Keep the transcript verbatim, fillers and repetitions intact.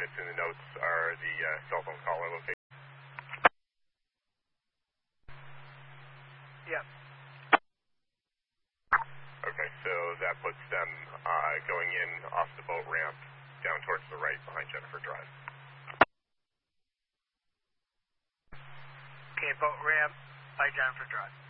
units in the notes are the uh, cell phone caller location. Yep. Okay, so that puts them uh, going in off the boat ramp down towards the right behind Jennifer Drive. Okay, boat ramp by Jennifer Drive.